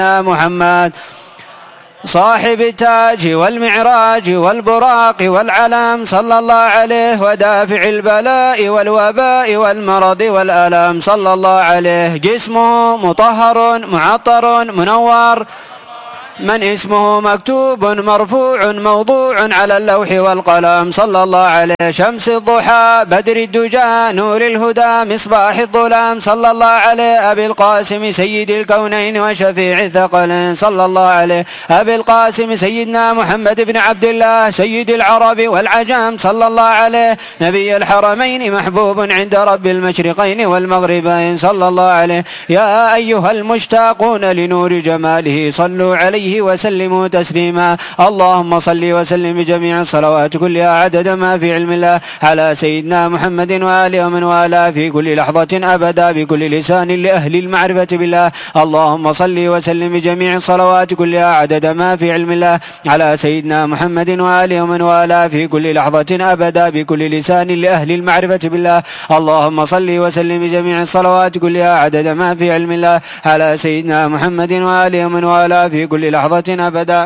محمد صاحب التاج والمعراج والبراق والعلم صلى الله عليه، ودافع البلاء والوباء والمرض والآلام صلى الله عليه. جسمه مطهر معطر منور، من اسمه مكتوب مرفوع موضوع على اللوح والقلم صلى الله عليه. شمس الضحى بدر الدجى نور الهدى مصباح الظلام صلى الله عليه. أبي القاسم سيد الكونين وشفيع الثقلين صلى الله عليه. أبي القاسم سيدنا محمد بن عبد الله سيد العرب والعجام صلى الله عليه. نبي الحرمين محبوب عند رب المشرقين والمغربين صلى الله عليه. يا أيها المشتاقون لنور جماله صلوا عليه وسلموا تسليما. اللهم صل وسلم بجميع الصلوات كلها عدد ما في علم الله على سيدنا محمد وآله ومن والاه في كل لحظة أبدا بكل لسان لأهل المعرفة بالله. اللهم صل وسلم بجميع الصلوات كلها عدد ما في علم الله على سيدنا محمد وآله ومن والاه في كل لحظة أبدا بكل لسان لأهل المعرفة بالله. اللهم صل وسلم بجميع الصلوات كلها عدد ما في علم الله على سيدنا محمد وآله ومن والاه في كل لحظة أبدا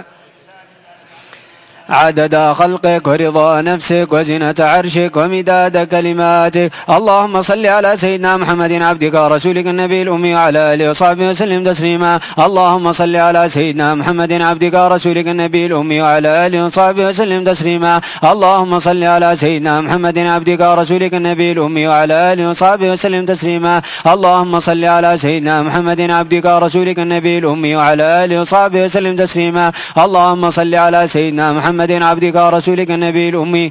عدد خلقك ورضا نفسك وزنة عرشك ومداد كلماتك. اللهم صل على سيدنا محمد عبدك ورسولك النبي الأمي وعلى آله وصحبه وسلم تسليما. اللهم صل على سيدنا محمد عبدك ورسولك النبي الأمي وعلى آله وصحبه وسلم تسليما. اللهم صل على سيدنا محمد عبدك ورسولك النبي الأمي وعلى آله وصحبه وسلم تسليما. اللهم صل على سيدنا محمد عبدك ورسولك النبي الأمي وعلى آله وصحبه وسلم تسليما. اللهم صل على سيدنا محمد عبدك ورسولك النبي الأمي.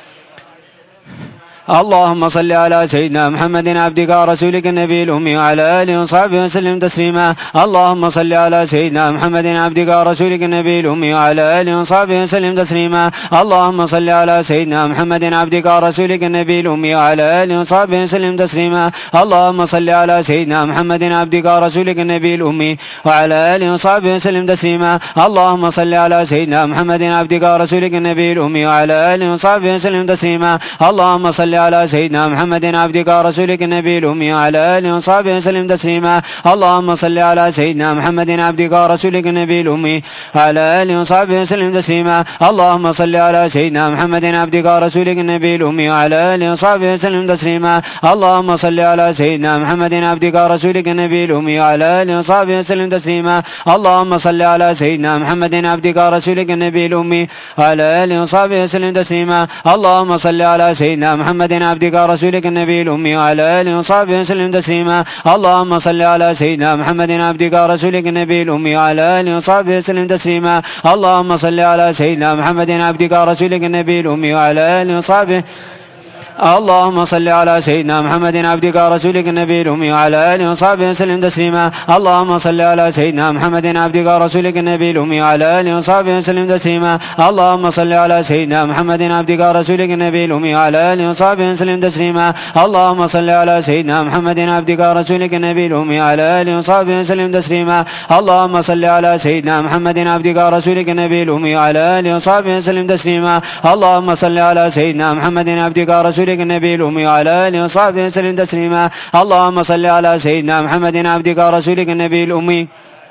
اللهم صل على سيدنا محمد عبدك ورسولك النبي الأمي وعلى آله وصحبه وسلم تسليما. اللهم صل على سيدنا محمد عبدك ورسولك النبي الأمي وعلى آله وصحبه وسلم تسليما. اللهم صل على سيدنا محمد عبدك ورسولك النبي الأمي وعلى آله وصحبه وسلم تسليما. اللهم صل على سيدنا محمد عبدك ورسولك النبي الأمي وعلى آله وصحبه وسلم تسليما. اللهم صل على سيدنا محمد عبدك ورسولك النبي الأمي وعلى آله وصحبه وسلم تسليما. اللهم صل على سيدنا محمد عبدك ورسولك النبي الأمي وعلى آله وصحبه وسلم تسليما. اللهم صل على سيدنا محمد عبدك ورسولك النبي الأمي وعلى آله وصحبه وسلم تسليما. اللهم صل على سيدنا محمد عبدك ورسولك النبي الأمي وعلى آله وصحبه وسلم تسليما. اللهم صل على سيدنا محمد عبدك ورسولك النبي الأمي وعلى آله وصحبه وسلم تسليما. اللهم صل على سيدنا محمد عبدك ورسولك النبي الأمي وعلى آله وصحبه وسلم تسليما. اللهم صل على سيدنا محمد عبدك ورسولك النبي الأمي وعلى آله وصحبه وسلم تسليما. اللهم صل على سيدنا محمد عبدك ورسولك النبي الأمي وعلى آله وصحبه وسلم تسليما. اللهم صل على سيدنا محمد عبدك ورسولك النبي الأمي وعلى آله وصحبه. اللهم صل على سيدنا محمد عبدك ورسولك النبي الأمي وعلى آله وصحبه وسلم تسليما. اللهم صل على سيدنا محمد عبدك ورسولك النبي الأمي وعلى آله وصحبه وسلم تسليما. اللهم صل على سيدنا محمد عبدك ورسولك النبي الأمي وعلى آله وصحبه وسلم تسليما. اللهم صل على سيدنا محمد عبدك ورسولك النبي الأمي وعلى آله وصحبه وسلم تسليما. اللهم صل على سيدنا محمد عبدك ورسولك النبي الأمي وعلى آله وصحبه وسلم تسليما. اللهم صل على سيدنا محمد عبدك ورسولك النبي الأمي وعلى آله وصحبه وسلم تسليما. اللهم صل على سيدنا محمد عبدك ورسولك النبي الأمي.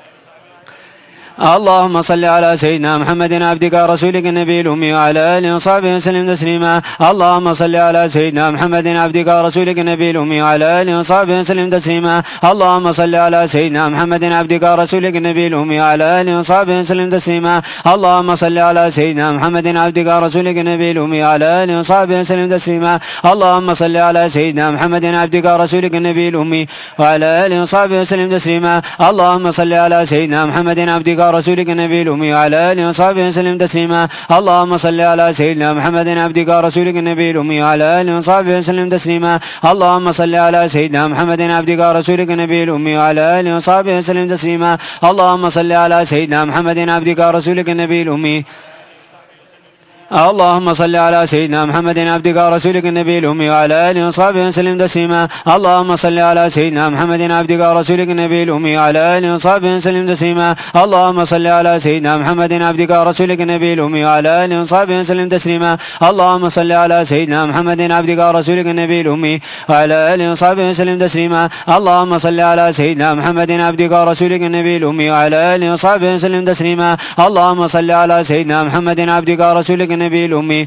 اللهم صل على سيدنا محمد عبدك ورسولك النبي الأمي وعلى آله وصحبه وسلم تسليما. اللهم صل على سيدنا محمد عبدك ورسولك النبي الأمي وعلى آله وصحبه وسلم تسليما. اللهم صل على سيدنا محمد عبدك ورسولك النبي الأمي وعلى آله وصحبه وسلم تسليما. اللهم صل على سيدنا محمد عبدك ورسولك النبي الأمي وعلى آله وصحبه وسلم تسليما. اللهم صل على سيدنا محمد عبدك ورسولك النبي الأمي وعلى آله وصحبه وسلم تسليما. اللهم صل على سيدنا محمد عبدك ورسولك النبي الأمي وعلى آله وصحبه وسلم تسليما. اللهم صل على سيدنا محمد عبدك ورسولك النبي الأمي وعلى آله وصحبه وسلم تسليما. اللهم صل على سيدنا محمد عبدك ورسولك النبي الأمي وعلى آله وصحبه وسلم تسليما. اللهم صل على سيدنا محمد عبدك ورسولك النبي الأمي اللهم صل على سيدنا محمد عبدك ورسولك النبي الأمي وعلى آله وصحبه وسلم تسليما. اللهم صل على سيدنا محمد عبدك ورسولك النبي الأمي وعلى آله وصحبه وسلم تسليما. اللهم صل على سيدنا محمد عبدك ورسولك النبي الأمي وعلى آله وصحبه وسلم تسليما. اللهم صل على سيدنا محمد عبدك ورسولك النبي الأمي وعلى آله وصحبه وسلم تسليما. اللهم صل على سيدنا محمد عبدك ورسولك النبي الأمي وعلى آله وصحبه وسلم تسليما. اللهم صل على سيدنا محمد عبدك ورسولك النبي الأمي.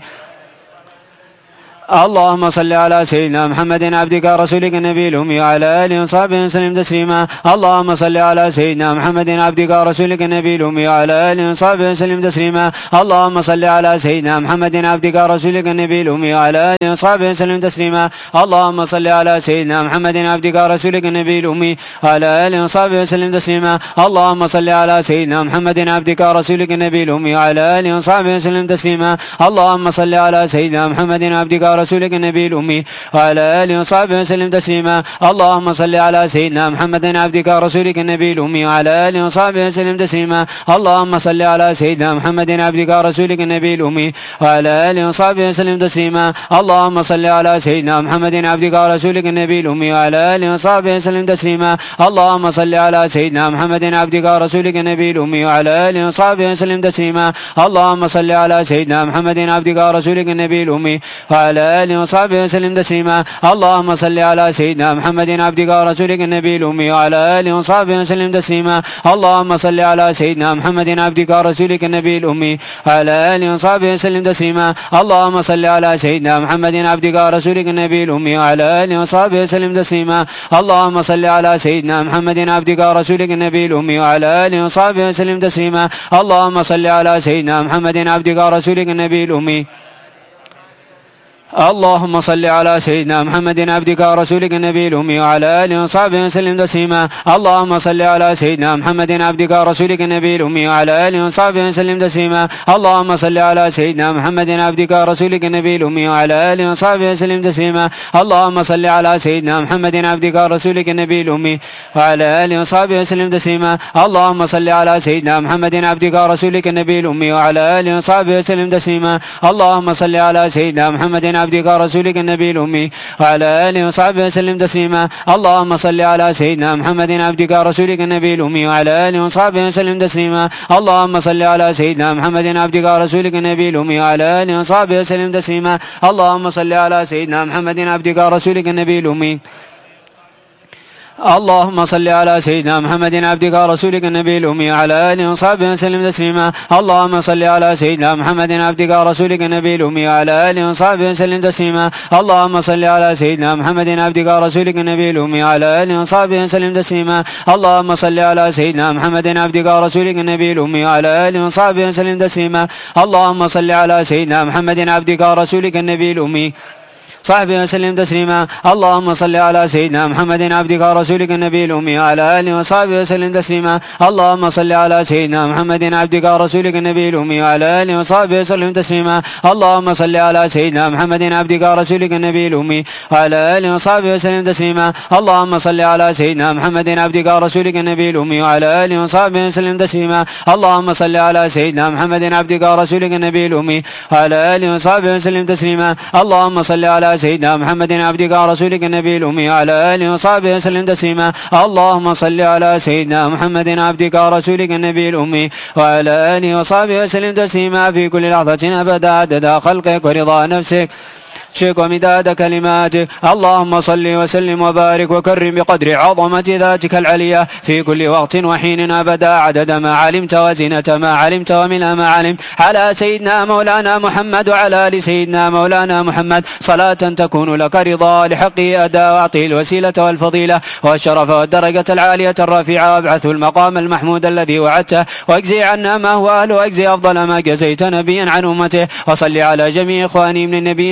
اللهم صل على سيدنا محمد عبدك ورسولك النبي الأمي وعلى آله وصحبه وسلم تسليما. اللهم صل على سيدنا محمد عبدك ورسولك النبي الأمي وعلى آله وصحبه وسلم تسليما. اللهم صل على سيدنا محمد عبدك ورسولك النبي الأمي وعلى آله وصحبه وسلم تسليما. اللهم صل على سيدنا محمد عبدك ورسولك النبي الأمي وعلى آله وصحبه وسلم تسليما. اللهم صل على سيدنا محمد عبدك ورسولك النبي الأمي وعلى آله وصحبه وسلم تسليما. اللهم صل على سيدنا محمد عبدك ورسولك النبي الأمي وعلى آله وصحبه وسلم تسليما. اللهم صل على سيدنا محمد عبدك ورسولك النبي الأمي وعلى آله وصحبه وسلم تسليما. اللهم صل على سيدنا محمد عبدك ورسولك النبي الأمي وعلى آله وصحبه وسلم تسليما. اللهم صل على سيدنا محمد عبدك ورسولك النبي الأمي وعلى آله وصحبه وسلم تسليما. اللهم صل على سيدنا محمد عبدك ورسولك النبي الأمي وعلى آله وصحبه وسلم تسليما. اللهم صل على سيدنا محمد عبدك ورسولك النبي الأمي وعلى آله وصحبه وسلم تسليما. اللهم صل على سيدنا محمد عبدك ورسولك النبي الأمي وعلى آله وصحبه وسلم تسليما. اللهم صل على سيدنا محمد عبدك ورسولك النبي الأمي وعلى آله وصحبه وسلم تسليما. اللهم صل على سيدنا محمد عبدك ورسولك النبي الأمي وعلى آله وصحبه وسلم تسليما. اللهم صل على سيدنا محمد عبدك ورسولك النبي الأمي وعلى آله وصحبه وسلم تسليما. اللهم صل على سيدنا محمد عبدك ورسولك النبي الأمي. اللهم صل على سيدنا محمد عبدك ورسولك النبي الأمي وعلى آله وصحبه وسلم تسليما. اللهم صل على سيدنا محمد عبدك ورسولك النبي الأمي وعلى آله وصحبه وسلم تسليما. اللهم صل على سيدنا محمد عبدك ورسولك النبي الأمي وعلى آله وصحبه وسلم تسليما. اللهم صل على سيدنا محمد عبدك ورسولك النبي الأمي وعلى آله وصحبه وسلم تسليما. اللهم صل على سيدنا محمد عبدك ورسولك النبي الأمي وعلى آله وصحبه وسلم تسليما. اللهم صل على سيدنا محمد عبدك ورسولك النبي الأمي وعلى آله وصحبه وسلم تسليما. اللهم صل على سيدنا محمد عبدك ورسولك النبي الأمي وعلى آله وصحبه وسلم تسليما. اللهم صل على سيدنا محمد عبدك ورسولك النبي الأمي وعلى آله وصحبه وسلم تسليما. اللهم صل على سيدنا محمد عبدك ورسولك النبي الأمي. اللهم صل على سيدنا محمد عبدك ورسولك النبي الأمي وعلى آله وصحبه وسلم تسليما. اللهم صل على سيدنا محمد عبدك ورسولك النبي الأمي وعلى آله وصحبه وسلم تسليما. اللهم صل على سيدنا محمد عبدك ورسولك النبي الأمي وعلى آله وصحبه وسلم تسليما. اللهم صل على سيدنا محمد عبدك ورسولك النبي الأمي وعلى آله وصحبه وسلم تسليما. اللهم صل على سيدنا محمد عبدك ورسولك النبي الأمي صحبه وسلم تسليما. اللهم صل على سيدنا محمد عبدك ورسولك النبي الأمي وعلى آله وصحبه وسلم تسليما. اللهم صل على سيدنا محمد عبدك ورسولك النبي الأمي وعلى آله وصحبه وسلم تسليما. اللهم صل على سيدنا محمد عبدك ورسولك النبي الأمي وعلى آله وصحبه وسلم تسليما. اللهم صل على سيدنا محمد عبدك ورسولك النبي الأمي وعلى آله وصحبه وسلم تسليما. اللهم صل على سيدنا محمد عبدك ورسولك النبي الأمي وعلى آله وصحبه وسلم تسليما. اللهم صل على سيدنا محمد عبدك ورسولك النبي الأمي وعلى آله وصحبه وسلم تسليما. اللهم صل على سيدنا محمد عبدك ورسولك النبي الأمي وعلى آله وصحبه وسلم تسليما في كل لحظة أبدا عدد خلقك ورضا نفسك شك ومداد كلماتك. اللهم صل وسلم وبارك وكرم بقدر عظمة ذاتك العليا في كل وقت وحين أبدا عدد ما علمت وزنة ما علمت وملء ما علمت على سيدنا مولانا محمد وعلى آل سيدنا مولانا محمد صلاة تكون لك رضا لحقه أداء وأعطي الوسيلة والفضيلة والشرف والدرجة العالية الرفيعة وابعث المقام المحمود الذي وعدته واجزي عنا ما هو أهله واجزي أفضل ما جزيت نبيا عن أمته. وصل على جميع إخواني من النبيين والصالحين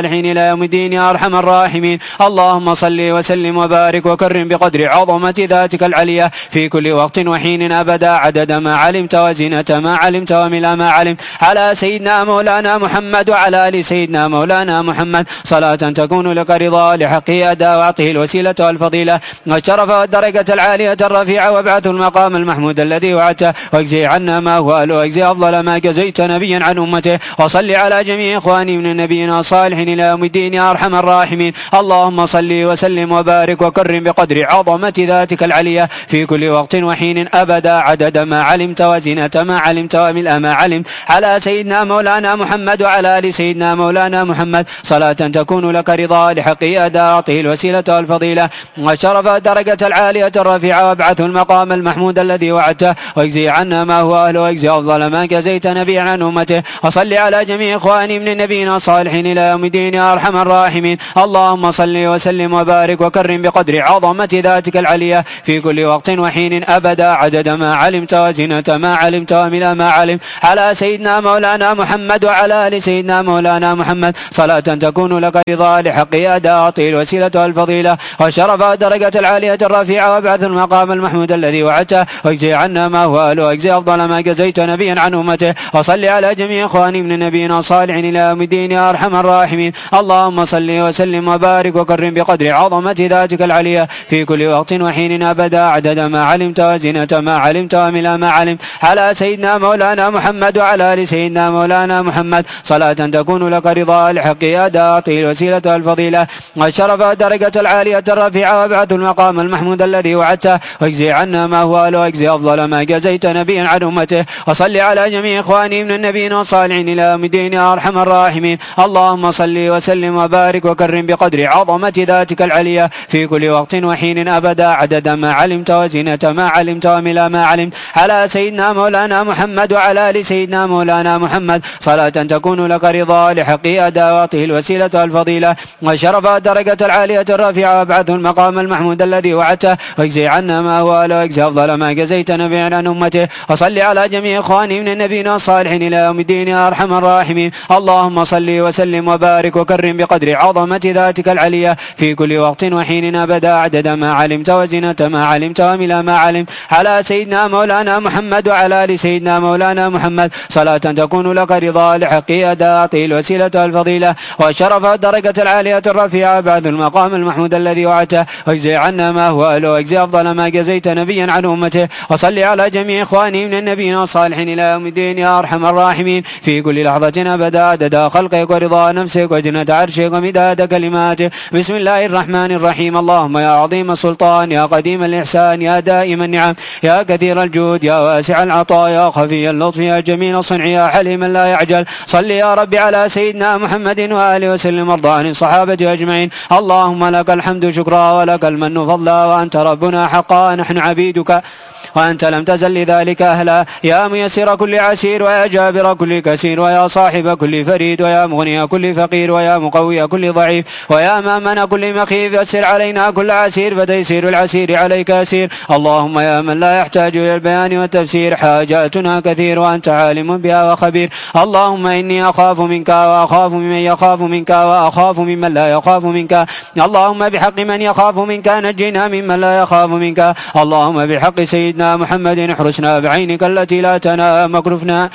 الصالحين إلى يوم الدين يا أرحم الراحمين. اللهم صل وسلم وبارك وكرم بقدر عظمة ذاتك العلية في كل وقت وحين أبدا عدد ما علمت وزنة ما علمت وملء ما علمت على سيدنا مولانا محمد وعلى آل سيدنا مولانا محمد صلاة تكون لك رضا لحقه أداء وأعطه الوسيلة والفضيلة والشرف والدرجة العالية الرفيعة وابعث المقام المحمود الذي وعدته واجزي عنا ما هو أهله واجزي أفضل ما جزيت نبيا عن أمته وصل على جميع إخواني من النبيين الصالحين إلى يوم الدين يا أرحم الراحمين. اللهم صل وسلم وبارك وكرم بقدر عظمة ذاتك العلية في كل وقت وحين أبدا عدد ما علمت وزنة ما علمت وملء ما علمت على سيدنا مولانا محمد وعلى آل سيدنا مولانا محمد صلاة تكون لك رضا لحقه أداء أعطه الوسيلة والفضيلة والشرف الدرجة العالية الرفيعة وابعث المقام المحمود الذي وعدته واجزي عنا ما هو أهله واجزي أفضل ما جزيت نبيا عن أمته وصل على جميع إخواني من النبيين الصالحين إلى يوم الدين يا أرحم الراحمين. اللهم صل وسلم وبارك وكرم بقدر عظمة ذاتك العلية في كل وقت وحين أبدا عدد ما علمت وزنة ما علمت وملء ما علمت على سيدنا مولانا محمد وعلى آل سيدنا مولانا محمد صلاة تكون لك رضا لحقه أداء أعطه الوسيلة والفضيلة والشرف الدرجة العالية الرفيعة وابعث المقام المحمود الذي وعدته واجزي عنا ما هو أهله واجزي أفضل ما جزيت نبيا عن أمته وصل على جميع إخواني من النبيين الصالحين إلى يوم الدين يا أرحم الراحمين. اللهم صل وسلم وبارك وكرم بقدر عظمة ذاتك العلية في كل وقت وحين أبدا عدد ما علمت وزنة ما علمت وملء ما علمت على سيدنا مولانا محمد وعلى آل سيدنا مولانا محمد صلاة تكون لك رضا لحقه أداء أعطه الوسيلة والفضيلة والشرف الدرجة العالية الرفيعة وابعث المقام المحمود الذي وعدته واجزي عنا ما هو أهله واجزي أفضل ما جزيت نبيا عن أمته وصل على جميع إخواني من النبيين الصالحين إلى يوم الدين يا أرحم الراحمين. اللهم صل وسلم وبارك وكرم بقدر عظمة ذاتك العلية في كل وقت وحين أبدا عدد ما علمت وزنة ما علمت وملء ما علمت على سيدنا مولانا محمد وعلى آل سيدنا مولانا محمد صلاة تكون لك رضا لحقه أداء وأعطه الوسيلة والفضيلة وشرف الدرجة العالية الرفيعة وابعث المقام المحمود الذي وعدته واجزي عنا ما هو أهله واجزي أفضل ما جزيت نبيا عن أمته وصل على جميع إخواني من النبيين الصالحين إلى يوم الدين يا أرحم الراحمين. اللهم صل وسلم وبارك وكرم بقدر عظمة ذاتك العلية في كل وقت وحين أبدا عدد ما علمت وزنة ما علمت وملء ما علمت على سيدنا مولانا محمد وعلى آل سيدنا مولانا محمد صلاة تكون لك رضا لحقه أداء أعطه الوسيلة والفضيلة والشرف الدرجة العالية الرفيعة بعد المقام المحمود الذي وعدته واجزي عنا ما هو أهله واجزي أفضل ما جزيت نبيا عن أمته وصل على جميع إخواني من النبيين الصالحين إلى يوم الدين يا أرحم الراحمين في كل لحظة أبدا عدد خلقك ورضا نفسك وجنة عرشك ومداد كلماتك. بسم الله الرحمن الرحيم. اللهم يا عظيم السلطان يا قديم الإحسان يا دائم النعم يا كثير الجود يا واسع العطاء يا خفي اللطف يا جميل الصنع يا حليما لا يعجل صل يا رب على سيدنا محمد وآله وسلم وارض عن الصحابة أجمعين. اللهم لك الحمد شكرا ولك المن فضلا وأنت ربنا حقا نحن عبيدك وأنت لم تزل لذلك أهلا يا ميسر كل عسير ويا جابر كل كسير ويا صاحب كل فريد ويا مغني كل فقير ويا مقوي كل ضعيف ويا مامن كل مخيف يسر علينا كل عسير فتيسير العسير عليك يسير. اللهم يا من لا يحتاج إلى البيان والتفسير حاجاتنا كثير وأنت عالم بها وخبير. اللهم إني أخاف منك وأخاف ممن يخاف منك وأخاف ممن لا يخاف منك. اللهم بحق من يخاف منك نجنا ممن لا يخاف منك. اللهم بحق سيدنا محمد احرسنا بعينك التي لا تنام اكرفنا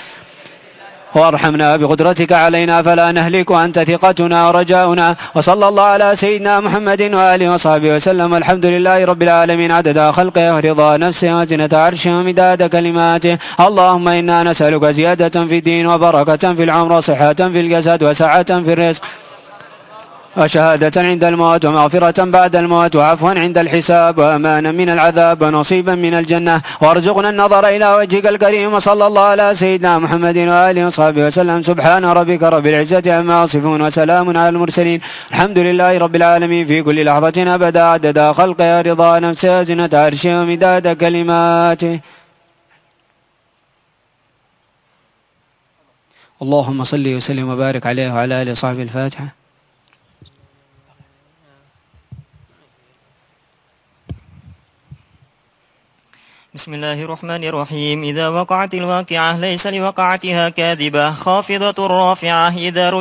وارحمنا بقدرتك علينا فلا نهلك وأنت ثقتنا ورجاؤنا. وصلى الله على سيدنا محمد وآله وصحبه وسلم. الحمد لله رب العالمين عدد خلقه ورضا نفسه وزنة عرشه ومداد كلماته. اللهم إنا نسألك زيادة في الدين وبركة في العمر وصحة في الجسد وسعة في الرزق وشهادة عند الموت ومغفرة بعد الموت وعفوا عند الحساب وأمانا من العذاب ونصيبا من الجنة وارزقنا النظر إلى وجهك الكريم. وصلى الله على سيدنا محمد وآله وصحبه وسلم. سبحان ربك رب العزة عما يصفون وسلام على المرسلين الحمد لله رب العالمين في كل لحظة أبدا عدد خلقه رضا نفسه زنة عرشه ومداد كلماته. اللهم صل وسلم وبارك عليه وعلى آله وصحبه. الفاتحة. بسم الله الرحمن الرحيم. إذا وقعت الواقعة ليس لوقعتها كاذبة خافضة رافعة إذا